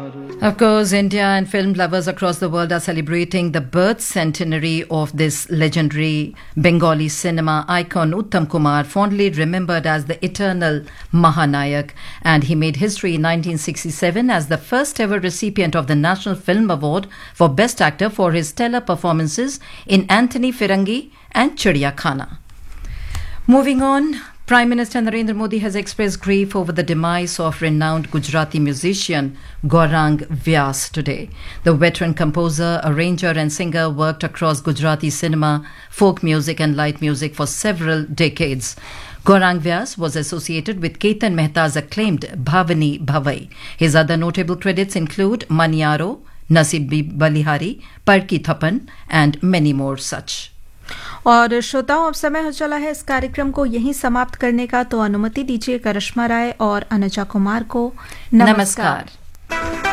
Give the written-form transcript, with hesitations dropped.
Of course, India and film lovers across the world are celebrating the birth centenary of this legendary Bengali cinema icon Uttam Kumar, fondly remembered as the eternal Mahanayak. And he made history in 1967 as the first ever recipient of the National Film Award for Best Actor for his stellar performances in Anthony Firangi and Chidiya Khana. Moving on, Prime Minister Narendra Modi has expressed grief over the demise of renowned Gujarati musician Gaurang Vyas today. The veteran composer, arranger and singer worked across Gujarati cinema, folk music and light music for several decades. Gaurang Vyas was associated with Ketan Mehta's acclaimed Bhavani Bhavai. His other notable credits include Maniyaro, Nasibi Balihari, Parki Thapan and many more such. और श्रोताओं, अब समय हो चला है इस कार्यक्रम को यहीं समाप्त करने का, तो अनुमति दीजिए करिश्मा राय और अनुजा कुमार को नमस्कार।